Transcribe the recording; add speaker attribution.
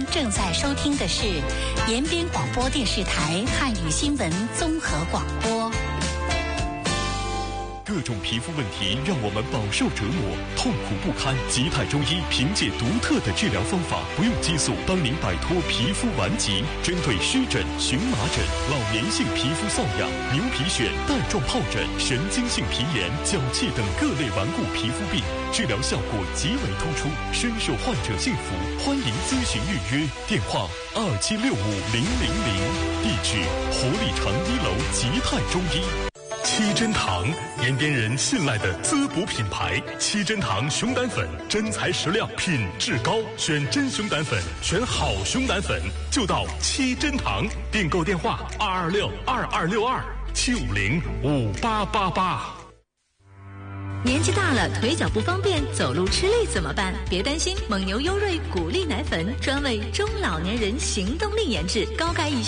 Speaker 1: 正在收听的是延边广播电视台汉语新闻综合广播。
Speaker 2: 各种皮肤问题让我们饱受折磨，痛苦不堪。吉泰中医凭借独特的治疗方法，不用激素，帮您摆脱皮肤顽疾。针对湿疹、荨麻疹、老年性皮肤瘙痒、牛皮癣、带状疱疹、神经性皮炎、脚气等各类顽固皮肤病，治疗效果极为突出，深受患者信服。欢迎咨询预约，电话27650000，地址活力城1楼吉泰中医。七珍堂，延边人信赖的滋补品牌。七珍堂熊胆粉，真材实料，品质高，选真熊胆粉，选好熊胆粉，就到七珍堂。订购电话226-2262-750-5888。
Speaker 3: 年纪大了，腿脚不方便，走路吃力怎么办？别担心，蒙牛优瑞谷粒奶粉专为中老年人行动力研制，高钙益